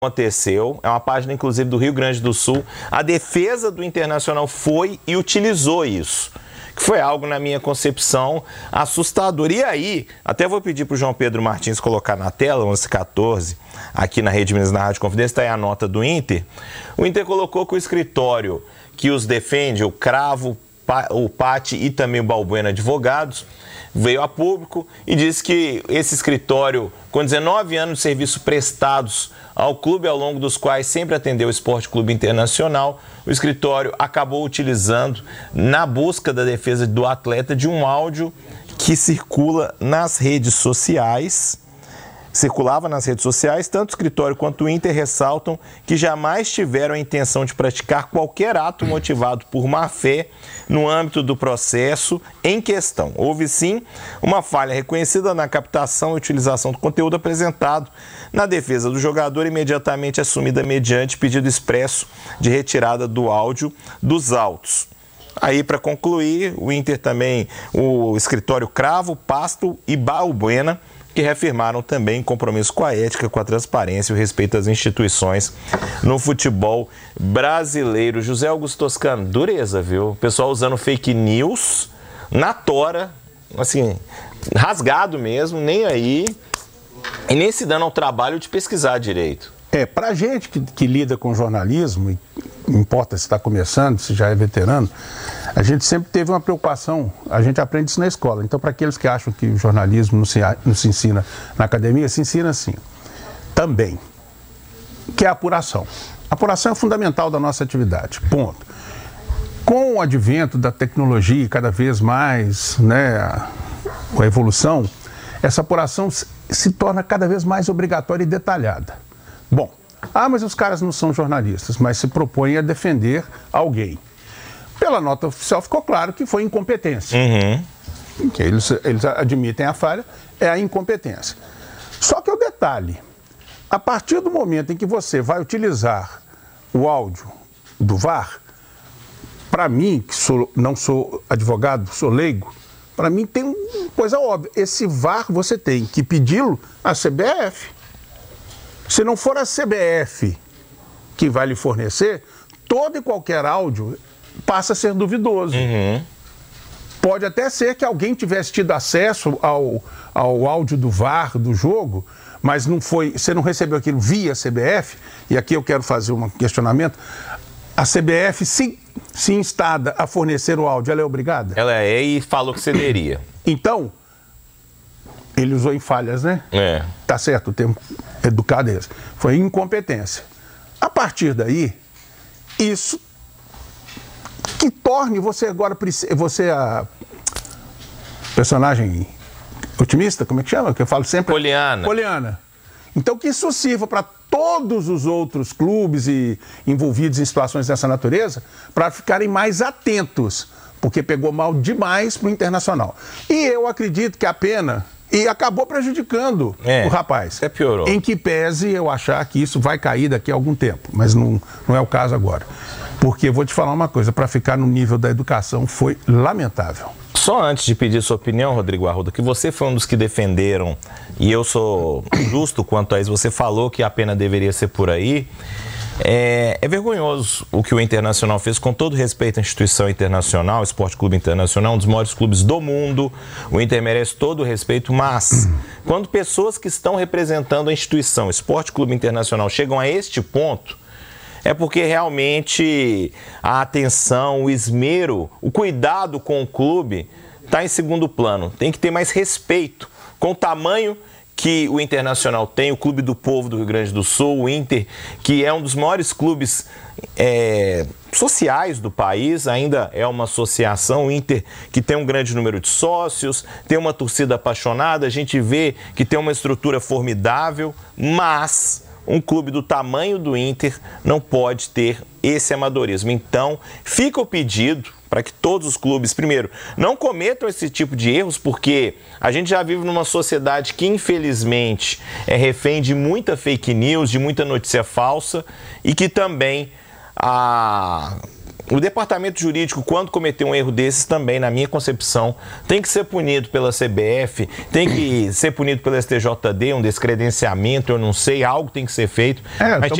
aconteceu, é uma página inclusive do Rio Grande do Sul, a defesa do Internacional foi e utilizou isso, que foi algo, na minha concepção, assustador. E aí, até vou pedir para o João Pedro Martins colocar na tela, 11h14, aqui na Rede Minas, na Rádio Confidência, está aí a nota do Inter. O Inter colocou que o escritório que os defende, o Cravo, o Patti e também o Balbuena Advogados, veio a público e disse que esse escritório, com 19 anos de serviço prestados ao clube, ao longo dos quais sempre atendeu o Esporte Clube Internacional, o escritório acabou utilizando, na busca da defesa do atleta, de um áudio que circulava nas redes sociais, tanto o escritório quanto o Inter ressaltam que jamais tiveram a intenção de praticar qualquer ato motivado por má-fé no âmbito do processo em questão. Houve sim uma falha reconhecida na captação e utilização do conteúdo apresentado na defesa do jogador, imediatamente assumida mediante pedido expresso de retirada do áudio dos autos. Aí, para concluir, o Inter também, o escritório Cravo, Pasto e Balbuena, que reafirmaram também compromisso com a ética, com a transparência e o respeito às instituições no futebol brasileiro. José Augusto Toscano, dureza, viu? O pessoal usando fake news na tora, assim, rasgado mesmo, nem aí, e nem se dando ao trabalho de pesquisar direito. Pra gente que lida com jornalismo, não importa se está começando, se já é veterano, a gente sempre teve uma preocupação, a gente aprende isso na escola. Então, para aqueles que acham que o jornalismo não se ensina na academia, se ensina assim, também, que é a apuração. A apuração é fundamental da nossa atividade, ponto. Com o advento da tecnologia, cada vez mais, com a evolução, essa apuração se torna cada vez mais obrigatória e detalhada. Bom, mas os caras não são jornalistas, mas se propõem a defender alguém. Pela nota oficial ficou claro que foi incompetência. Que eles admitem a falha, é a incompetência. Só que o detalhe, a partir do momento em que você vai utilizar o áudio do VAR, para mim, que não sou advogado, sou leigo, para mim tem uma coisa óbvia, esse VAR você tem que pedi-lo à CBF. Se não for a CBF que vai lhe fornecer, todo e qualquer áudio passa a ser duvidoso. Pode até ser que alguém tivesse tido acesso ao áudio do VAR do jogo, mas não foi, você não recebeu aquilo via CBF, e aqui eu quero fazer um questionamento. A CBF, se instada a fornecer o áudio, ela é obrigada? Ela é, e falou que cederia. Então, ele usou em falhas, né? Tá certo, o termo educado é esse. Foi incompetência. A partir daí, isso que torne você agora, você a personagem otimista, como é que chama? Que eu falo sempre. Poliana. Então que isso sirva para todos os outros clubes e envolvidos em situações dessa natureza, para ficarem mais atentos, porque pegou mal demais pro Internacional. E eu acredito que a pena... E acabou prejudicando o rapaz. Até piorou. Em que pese eu achar que isso vai cair daqui a algum tempo, mas não é o caso agora. Porque vou te falar uma coisa, para ficar no nível da educação foi lamentável. Só antes de pedir sua opinião, Rodrigo Arruda, que você foi um dos que defenderam, e eu sou justo quanto a isso, você falou que a pena deveria ser por aí. É vergonhoso o que o Internacional fez, com todo respeito à instituição internacional, Esporte Clube Internacional, um dos maiores clubes do mundo. O Inter merece todo o respeito, mas quando pessoas que estão representando a instituição, Esporte Clube Internacional, chegam a este ponto, é porque realmente a atenção, o esmero, o cuidado com o clube está em segundo plano. Tem que ter mais respeito com o tamanho que o Internacional tem, o Clube do Povo do Rio Grande do Sul, o Inter, que é um dos maiores clubes sociais do país, ainda é uma associação, o Inter que tem um grande número de sócios, tem uma torcida apaixonada, a gente vê que tem uma estrutura formidável, mas um clube do tamanho do Inter não pode ter esse amadorismo. Então, fica o pedido para que todos os clubes, primeiro, não cometam esse tipo de erros, porque a gente já vive numa sociedade que, infelizmente, é refém de muita fake news, de muita notícia falsa, e que também O departamento jurídico, quando cometer um erro desses, também, na minha concepção, tem que ser punido pela CBF, tem que ser punido pelo STJD, um descredenciamento, eu não sei, algo tem que ser feito. Mas